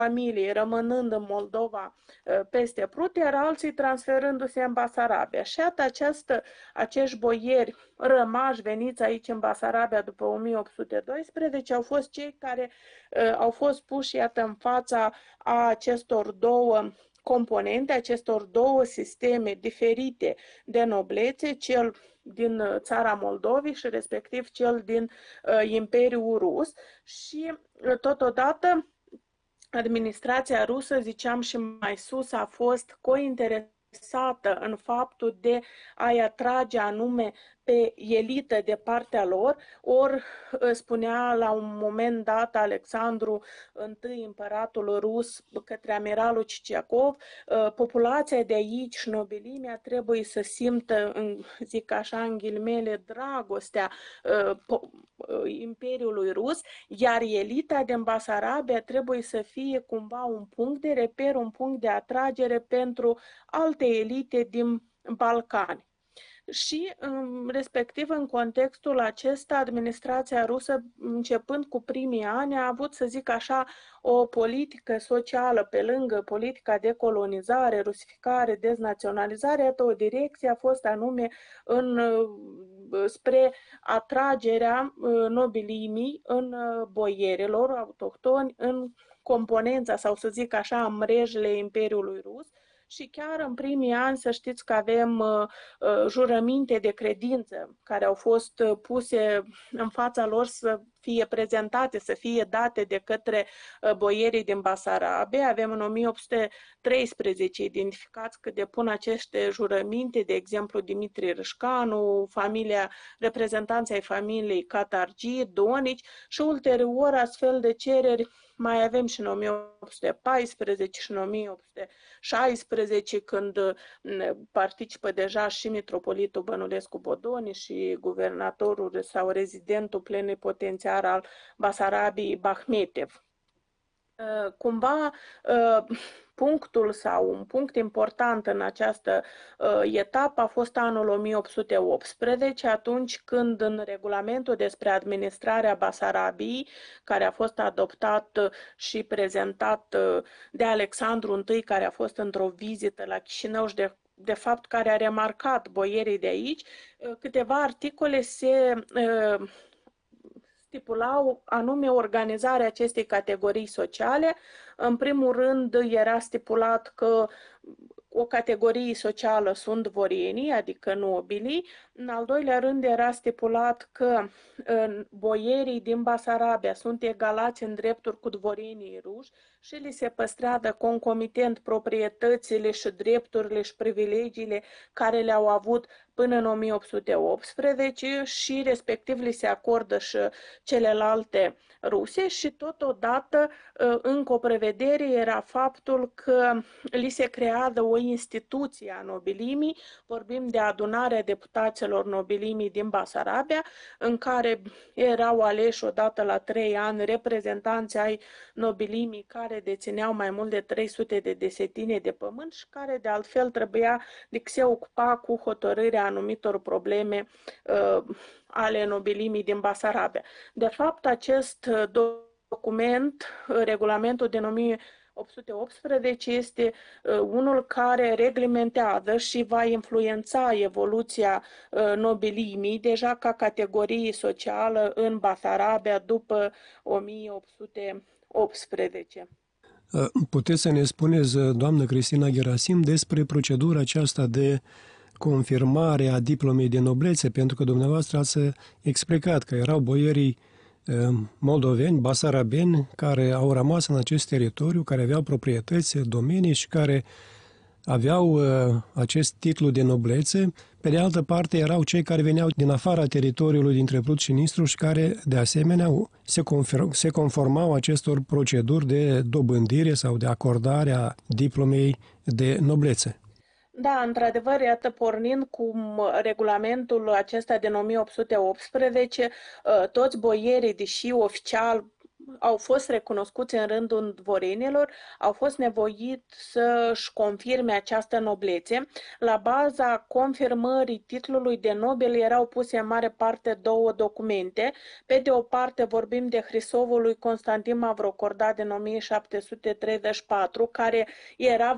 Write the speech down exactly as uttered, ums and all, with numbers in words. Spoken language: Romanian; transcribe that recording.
familiei rămânând în Moldova peste Prut, iar alții transferându-se în Basarabia. Și iată această, acești boieri rămași veniți aici în Basarabia după o mie opt sute doisprezece au fost cei care uh, au fost puși, iată, în fața a acestor două componente, acestor două sisteme diferite de noblețe, cel din țara Moldovei și respectiv cel din uh, Imperiul Rus și uh, totodată administrația rusă, ziceam și mai sus, a fost cointeresată în faptul de a-i atrage anume pe elită de partea lor, ori spunea la un moment dat Alexandru I, împăratul rus, către amiralul Ciciacov, populația de aici și nobilimea trebuie să simtă, zic așa în ghilimele, dragostea Imperiului Rus, iar elita din Basarabia trebuie să fie cumva un punct de reper, un punct de atragere pentru alte elite din Balcani. Și, respectiv, în contextul acesta, administrația rusă, începând cu primii ani, a avut, să zic așa, o politică socială pe lângă politica de colonizare, rusificare, deznaționalizare. Iată, o direcție a fost anume în, spre atragerea nobilimii în boierilor autohtoni, în componența, sau să zic așa, în mrejele Imperiului Rus. Și chiar în primii ani să știți că avem uh, uh, jurăminte de credință care au fost uh, puse în fața lor să fie prezentate, să fie date de către uh, boierii din Basarabia. Avem în o mie opt sute treisprezece identificați că depun aceste jurăminte, de exemplu Dimitrie Râșcanu, familia, reprezentanții ai familiei Catargi, Donici și ulterior astfel de cereri mai avem și în o mie opt sute paisprezece și în o mie opt sute șaisprezece, când participă deja și mitropolitul Bănulescu Bodoni și guvernatorul sau rezidentul plenipotențiar al Basarabiei Bahmetev. Cumva punctul sau un punct important în această uh, etapă a fost anul o mie opt sute optsprezece, atunci când în regulamentul despre administrarea Basarabiei, care a fost adoptat și prezentat uh, de Alexandru I, care a fost într-o vizită la Chișinău și de de fapt care a remarcat boierii de aici, uh, câteva articole se uh, stipulau anume organizarea acestei categorii sociale. În primul rând era stipulat că o categorie socială sunt vorienii, adică nobilii. În al doilea rând era stipulat că boierii din Basarabia sunt egalați în drepturi cu dvorienii ruși și li se păstrează concomitent proprietățile și drepturile și privilegiile care le-au avut până în o mie opt sute optsprezece și respectiv li se acordă și celelalte ruse și totodată încă o prevedere era faptul că li se creează o instituție a nobilimii, vorbim de adunarea deputaților nobilimii din Basarabia, în care erau aleși odată la trei ani reprezentanți ai nobilimii care dețineau mai mult de trei sute de desetine de pământ și care de altfel trebuia de se ocupa cu hotărârea anumitor probleme uh, ale nobilimii din Basarabia. De fapt, acest document, regulamentul din o mie opt sute optsprezece, este uh, unul care reglementează și va influența evoluția uh, nobilimii deja ca categorie socială în Basarabia după o mie opt sute optsprezece. Puteți să ne spuneți, doamnă Cristina Gerasim, despre procedura aceasta de confirmare a diplomei de noblețe, pentru că dumneavoastră ați explicat că erau boierii moldoveni, basarabeni, care au rămas în acest teritoriu, care aveau proprietăți, domenii și care aveau uh, acest titlu de noblețe. Pe de altă parte, erau cei care veneau din afara teritoriului dintre Prut și Nistru și care, de asemenea, se, conform, se conformau acestor proceduri de dobândire sau de acordare a diplomei de noblețe. Da, într-adevăr, iată, pornind cu regulamentul acesta din o mie opt sute optsprezece, toți boierii, deși oficial au fost recunoscuți în rândul dvorenilor, au fost nevoiți să-și confirme această noblețe. La baza confirmării titlului de nobel erau puse în mare parte două documente. Pe de o parte vorbim de Hrisovul lui Constantin Mavrocordat din o mie șapte sute treizeci și patru, care era